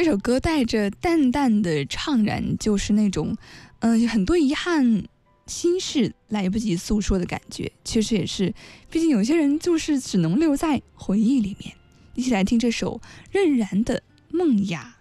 首歌带着淡淡的怅然，就是那种很多遗憾心事来不及诉说的感觉。其实也是，毕竟有些人就是只能留在回忆里面。一起来听这首任然的《梦雅》。